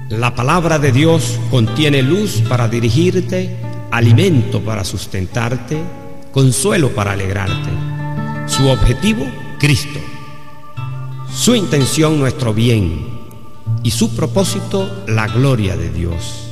La palabra de Dios contiene luz para dirigirte, alimento para sustentarte, consuelo para alegrarte. Su objetivo, Cristo. Su intención, nuestro bien. Y su propósito, la gloria de Dios.